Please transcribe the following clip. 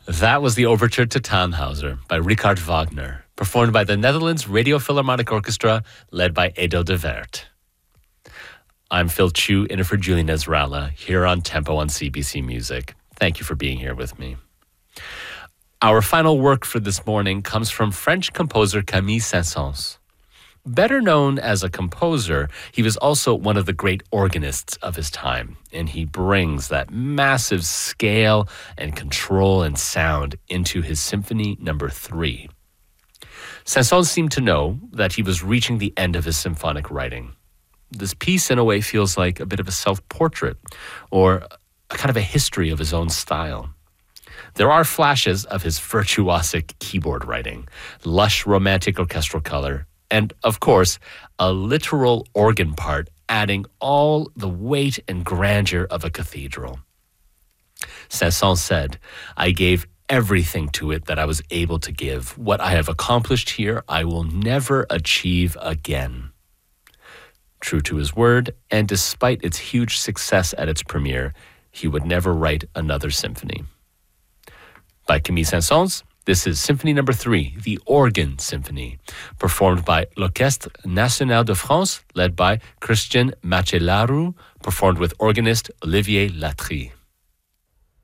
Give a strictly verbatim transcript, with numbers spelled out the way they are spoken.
That was the Overture to Tannhauser by Richard Wagner, performed by the Netherlands Radio Philharmonic Orchestra, led by Edo de Wert. I'm Phil Chu, in for Julie Nezrala, here on Tempo on C B C Music. Thank you for being here with me. Our final work for this morning comes from French composer Camille Saint-Saëns. Better known as a composer, he was also one of the great organists of his time, and he brings that massive scale and control and sound into his Symphony Number Three. Saint-Saëns seemed to know that he was reaching the end of his symphonic writing. This piece, in a way, feels like a bit of a self-portrait, or a kind of a history of his own style. There are flashes of his virtuosic keyboard writing, lush romantic orchestral color, and, of course, a literal organ part adding all the weight and grandeur of a cathedral. Saint-Saëns said, "I gave everything to it that I was able to give. What I have accomplished here, I will never achieve again." True to his word, and despite its huge success at its premiere, he would never write another symphony. By Camille Saint-Saëns, this is Symphony Number Three, the Organ Symphony, performed by L'Orchestre National de France, led by Christian Macellaro, performed with organist Olivier Latry.